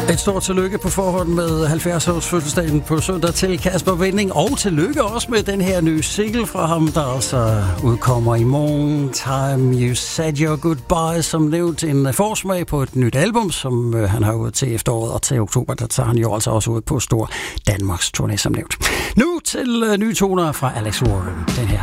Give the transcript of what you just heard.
Et stort tillykke på forhånd med 70-års fødselsdagen på søndag til Kasper Winding, og tillykke også med den her nye single fra ham, der altså udkommer i morgen. Time You Said Your Goodbye, som nævnt en forsmag på et nyt album, som han har ude til efteråret, og til oktober, der tager han jo altså også ud på stor Danmarks turné, som nævnt. Nu til nye toner fra Alex Warren, den her